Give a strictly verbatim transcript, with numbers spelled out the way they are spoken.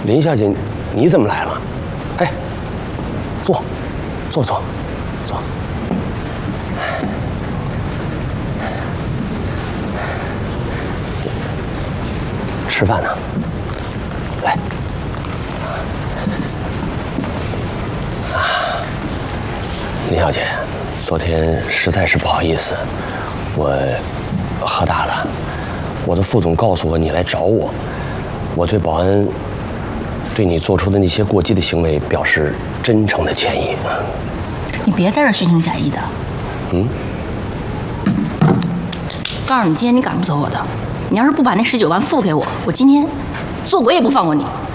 林小姐，你怎么来了？哎，坐，坐坐，坐。吃饭呢？来。啊，林小姐，昨天实在是不好意思，我喝大了。我的副总告诉我你来找我，我对保安对你做出的那些过激的行为表示真诚的歉意。 你别在这虚情假意的。 嗯。 告诉你，今天你赶不走我的。你要是不把那十九万付给我，我今天做鬼也不放过你。